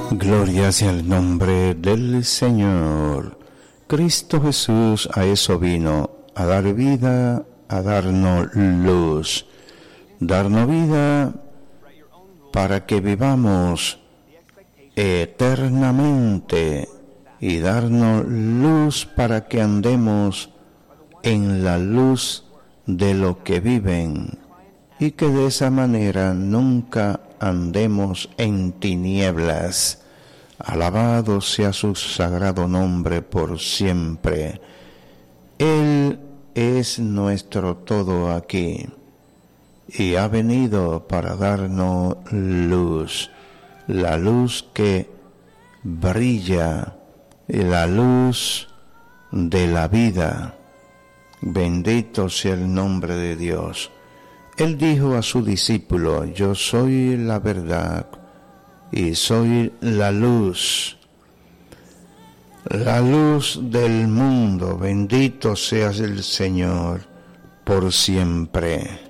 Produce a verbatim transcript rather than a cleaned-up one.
Gloria sea el nombre del Señor. Cristo Jesús a eso vino, a dar vida, a darnos luz. Darnos vida para que vivamos eternamente y darnos luz para que andemos en la luz de los que viven y que de esa manera nunca andemos en tinieblas. Alabado sea su sagrado nombre por siempre. Él es nuestro todo aquí y ha venido para darnos luz, la luz que brilla, la luz de la vida. Bendito sea el nombre de Dios. Él dijo a su discípulo: yo soy la verdad y soy la luz, la luz del mundo. Bendito seas el Señor por siempre.